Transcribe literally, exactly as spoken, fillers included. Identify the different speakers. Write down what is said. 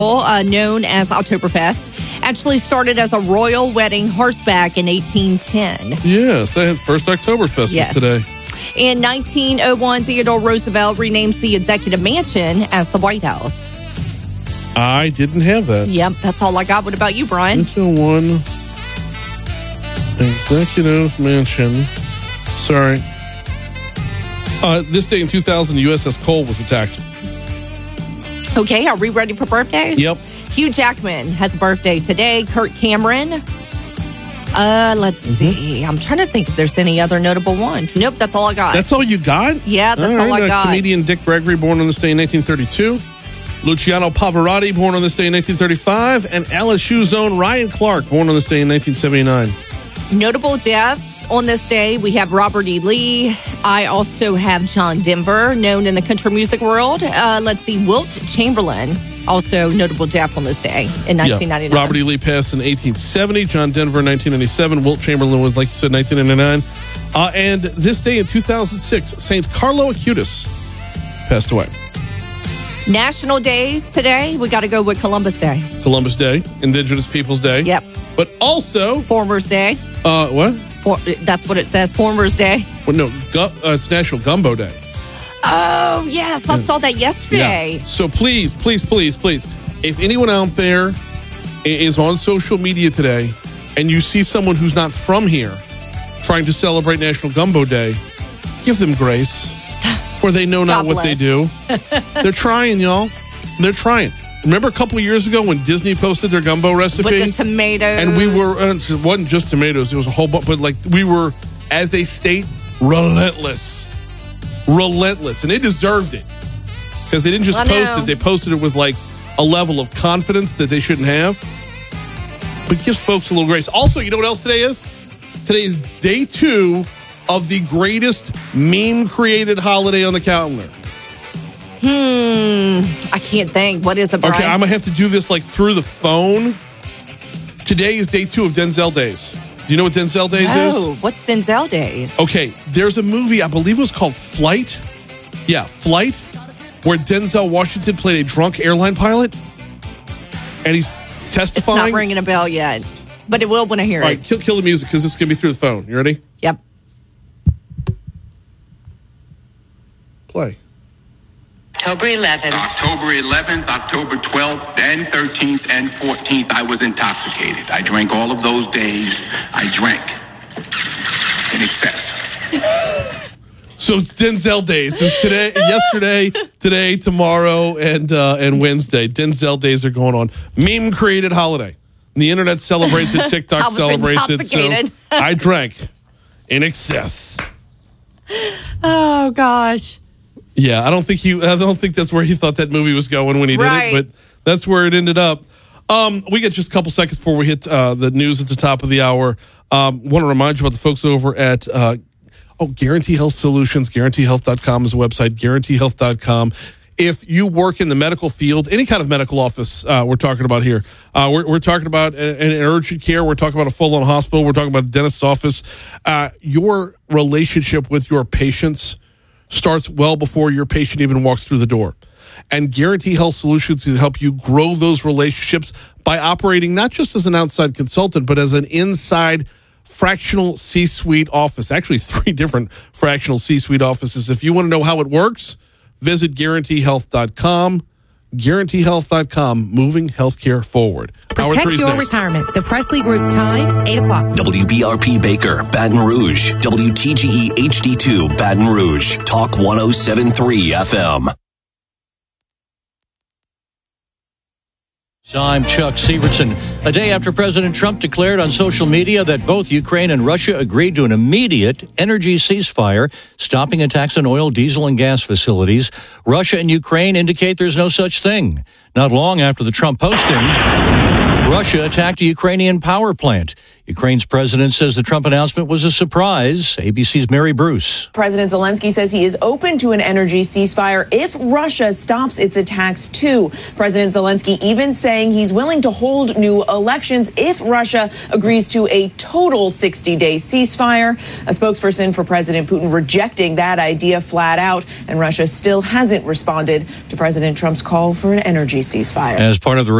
Speaker 1: Uh, known as Oktoberfest, actually started as a royal wedding horseback in eighteen ten.
Speaker 2: Yes, I had first Oktoberfest
Speaker 1: yes.
Speaker 2: today.
Speaker 1: In nineteen oh one, Theodore Roosevelt renames the Executive Mansion as the White House.
Speaker 2: I didn't have that.
Speaker 1: Yep, that's all I got. What about you, Brian?
Speaker 2: nineteen oh one Executive Mansion. Sorry. Uh, this day in two thousand, the U S S Cole was attacked.
Speaker 1: Okay, are we ready for birthdays?
Speaker 2: Yep.
Speaker 1: Hugh Jackman has a birthday today. Kirk Cameron. Uh, let's mm-hmm. see. I'm trying to think if there's any other notable ones. Nope, that's all I got.
Speaker 2: That's all you got?
Speaker 1: Yeah, that's all, all right. I got.
Speaker 2: Uh, comedian Dick Gregory, born on this day in nineteen thirty-two. Luciano Pavarotti, born on this day in nineteen thirty-five. And L S U's own Ryan Clark, born on this day in nineteen seventy-nine.
Speaker 1: Notable deaths on this day, we have Robert E. Lee. I also have John Denver, known in the country music world. Uh, let's see, Wilt Chamberlain, also notable death on this day in nineteen ninety-nine.
Speaker 2: Yeah. Robert E. Lee passed in eighteen seventy. John Denver in nineteen ninety-seven. Wilt Chamberlain was, like you said, nineteen ninety-nine. Uh, and this day in two thousand six, Saint Carlo Acutis passed away.
Speaker 1: National days today, we got to go with Columbus Day.
Speaker 2: Columbus Day, Indigenous Peoples Day.
Speaker 1: Yep.
Speaker 2: But also...
Speaker 1: Farmers Day.
Speaker 2: Uh, what?
Speaker 1: For, that's what it says, Farmers Day.
Speaker 2: Well, no, gu- uh, it's National Gumbo Day.
Speaker 1: Oh, yes, I saw that yesterday.
Speaker 2: Yeah. So please, please, please, please, if anyone out there is on social media today and you see someone who's not from here trying to celebrate National Gumbo Day, give them grace, for they know not
Speaker 1: God
Speaker 2: what
Speaker 1: bless.
Speaker 2: they do. They're trying, y'all. They're trying. Remember a couple of years ago when Disney posted their gumbo recipe?
Speaker 1: With the tomatoes.
Speaker 2: And we were, uh, it wasn't just tomatoes, it was a whole bunch, but like we were, as a state, relentless. Relentless. And they deserved it. Because they didn't just
Speaker 1: I
Speaker 2: post
Speaker 1: know.
Speaker 2: it, they posted it with like a level of confidence that they shouldn't have. But gives folks a little grace. Also, you know what else today is? Today is day two of the greatest meme-created holiday on the calendar.
Speaker 1: Hmm. I can't think. What is it, Brian?
Speaker 2: Okay, I'm going to have to do this like through the phone. Today is day two of Denzel Days. You know what Denzel Days
Speaker 1: no.
Speaker 2: is?
Speaker 1: What's Denzel Days?
Speaker 2: Okay, there's a movie, I believe it was called Flight. Yeah, Flight, where Denzel Washington played a drunk airline pilot. And he's testifying.
Speaker 1: It's not ringing a bell yet, but it will when I hear
Speaker 2: All
Speaker 1: it.
Speaker 2: right, kill, kill the music because this is going to be through the phone. You ready?
Speaker 1: Yep.
Speaker 2: Play.
Speaker 3: October eleventh.
Speaker 4: October eleventh, October twelfth, and thirteenth, and fourteenth, I was intoxicated. I drank all of those days. I drank in excess.
Speaker 2: So it's Denzel Days. It's today, yesterday, today, tomorrow, and uh, and Wednesday. Denzel Days are going on. Meme-created holiday. The internet celebrates it. TikTok
Speaker 1: I was
Speaker 2: celebrates it. So
Speaker 1: intoxicated.
Speaker 2: I drank in excess.
Speaker 1: Oh, gosh.
Speaker 2: Yeah, I don't think he. I don't think that's where he thought that movie was going when he did
Speaker 1: Right.
Speaker 2: it, but that's where it ended up. Um, we got just a couple seconds before we hit uh, the news at the top of the hour. Um, want to remind you about the folks over at uh, oh Guarantee Health Solutions. Guarantee health dot com is the website. Guarantee health dot com. If you work in the medical field, any kind of medical office, uh, we're talking about here. Uh, we're, we're talking about an, an urgent care. We're talking about a full-on hospital. We're talking about a dentist's office. Uh, your relationship with your patients starts well before your patient even walks through the door. And Guarantee Health Solutions can help you grow those relationships by operating not just as an outside consultant, but as an inside fractional C-suite office. Actually, three different fractional C-suite offices. If you want to know how it works, visit Guarantee Health dot com. Guarantee Health dot com, moving healthcare forward.
Speaker 5: Protect your
Speaker 2: next.
Speaker 5: retirement. The Presley Group time, eight o'clock.
Speaker 6: W B R P Baker, Baton Rouge. W T G E H D two, Baton Rouge. Talk one oh seven point three F M.
Speaker 7: I'm Chuck Severson. A day after President Trump declared on social media that both Ukraine and Russia agreed to an immediate energy ceasefire, stopping attacks on oil, diesel, and gas facilities, Russia and Ukraine indicate there's no such thing. Not long after the Trump posting, Russia attacked a Ukrainian power plant. Ukraine's president says the Trump announcement was a surprise. A B C's Mary Bruce.
Speaker 8: President Zelensky says he is open to an energy ceasefire if Russia stops its attacks too. President Zelensky even saying he's willing to hold new elections if Russia agrees to a total sixty-day ceasefire. A spokesperson for President Putin rejecting that idea flat out, and Russia still hasn't responded to President Trump's call for an energy ceasefire.
Speaker 7: As part of the